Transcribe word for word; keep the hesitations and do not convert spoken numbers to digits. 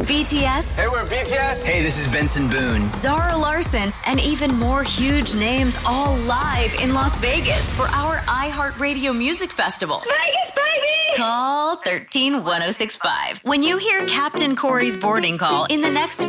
B T S. Hey, we're B T S. Hey, this is Benson Boone. Zara Larson, and even more huge names all live in Las Vegas for our iHeartRadio Music Festival. Vegas, baby! Call one three one oh six five. When you hear Captain Corey's boarding call in the next